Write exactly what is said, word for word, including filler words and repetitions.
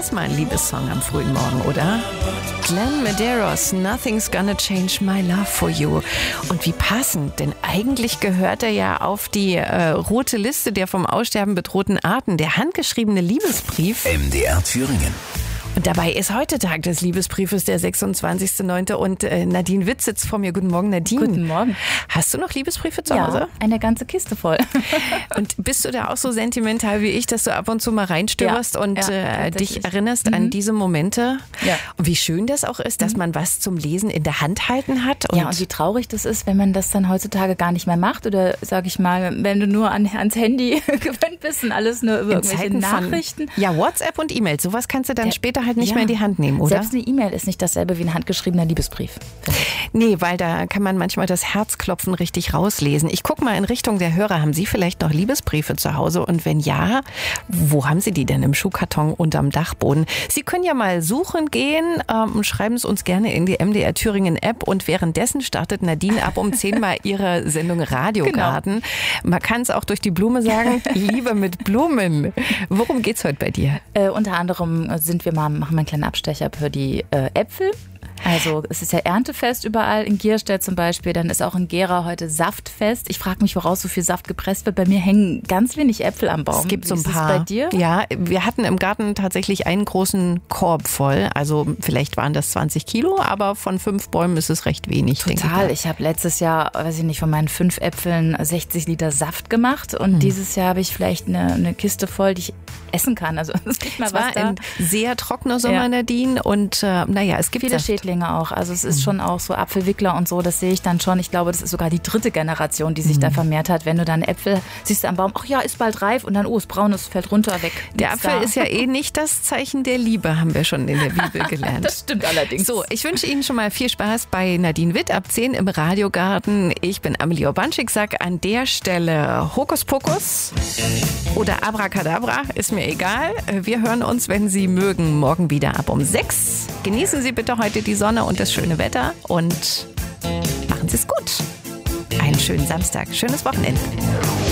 ist mal ein Liebessong am frühen Morgen, oder? Glenn Medeiros, Nothing's Gonna Change My Love For You. Und wie passend, denn eigentlich gehört er ja auf die äh, rote Liste der vom Aussterben bedrohten Arten, der handgeschriebene Liebesbrief. M D R Thüringen. Und dabei ist heute Tag des Liebesbriefes, der sechsundzwanzigster neunte Und äh, Nadine Witt sitzt vor mir. Guten Morgen, Nadine. Guten Morgen. Hast du noch Liebesbriefe zu ja, Hause? Eine ganze Kiste voll. Und bist du da auch so sentimental wie ich, dass du ab und zu mal reinstöberst ja, und ja, äh, dich erinnerst mhm. an diese Momente? Ja. Und wie schön das auch ist, dass man was zum Lesen in der Hand halten hat. Und ja, und wie traurig das ist, wenn man das dann heutzutage gar nicht mehr macht. Oder, sag ich mal, wenn du nur an, ans Handy gewöhnt bist und alles nur über in irgendwelche Zeiten Nachrichten. Von, ja, WhatsApp und E-Mails. Sowas kannst du dann Der, später halt nicht ja. mehr in die Hand nehmen, oder? Selbst eine E-Mail ist nicht dasselbe wie ein handgeschriebener Liebesbrief. Nee, weil da kann man manchmal das Herzklopfen richtig rauslesen. Ich gucke mal in Richtung der Hörer. Haben Sie vielleicht noch Liebesbriefe zu Hause? Und wenn ja, wo haben Sie die denn? Im Schuhkarton unterm Dachboden? Sie können ja mal suchen gehen ähm, und schreiben es uns gerne in die M D R Thüringen App. Und währenddessen startet Nadine ab um zehn mal ihre Sendung Radiogarten. Genau. Man kann es auch durch die Blume sagen, Liebe mit Blumen. Worum geht's heute bei dir? Äh, unter anderem sind wir mal, machen wir einen kleinen Abstecher für die äh, Äpfel. Also es ist ja Erntefest überall, in Gierstedt zum Beispiel, dann ist auch in Gera heute Saftfest. Ich frage mich, woraus so viel Saft gepresst wird. Bei mir hängen ganz wenig Äpfel am Baum. Es gibt so ein Wie ist paar. das bei dir? Ja, wir hatten im Garten tatsächlich einen großen Korb voll. Also vielleicht waren das zwanzig Kilo, aber von fünf Bäumen ist es recht wenig. Total. Ich, ich habe letztes Jahr, weiß ich nicht, von meinen fünf Äpfeln sechzig Liter Saft gemacht und hm. dieses Jahr habe ich vielleicht eine, eine Kiste voll, die ich essen kann. Also es gibt mal es was war da. ein sehr trockener Sommer, ja. Nadine, und äh, naja, es gibt viele Saft. Schädlinge auch. Also es ist mhm. schon auch so Apfelwickler und so, das sehe ich dann schon. Ich glaube, das ist sogar die dritte Generation, die sich mhm. da vermehrt hat. Wenn du dann Äpfel siehst du am Baum, ach ja, ist bald reif und dann, oh, es braun, es fällt runter, weg. Der Apfel da. ist ja eh nicht das Zeichen der Liebe, haben wir schon in der Bibel gelernt. Das stimmt allerdings. So, ich wünsche Ihnen schon mal viel Spaß bei Nadine Witt ab zehn im Radiogarten. Ich bin Amelie Obanschik, sag an der Stelle Hokuspokus oder Abracadabra, ist mir egal. Wir hören uns, wenn Sie mögen, morgen wieder ab um sechs. Genießen Sie bitte heute die Sonne und das schöne Wetter und machen Sie es gut. Einen schönen Samstag, schönes Wochenende.